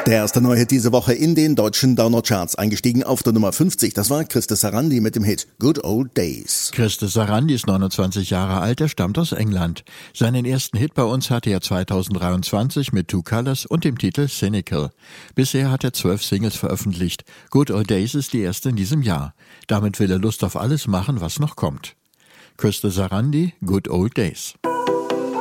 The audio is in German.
Der erste Neuhit diese Woche in den deutschen Download-Charts. Eingestiegen auf der Nummer 50. Das war Christer Sarandi mit dem Hit Good Old Days. Christer Sarandi ist 29 Jahre alt, er stammt aus England. Seinen ersten Hit bei uns hatte er 2023 mit Two Colors und dem Titel Cynical. Bisher hat er 12 Singles veröffentlicht. Good Old Days ist die erste in diesem Jahr. Damit will er Lust auf alles machen, was noch kommt. Christer Sarandi, Good Old Days.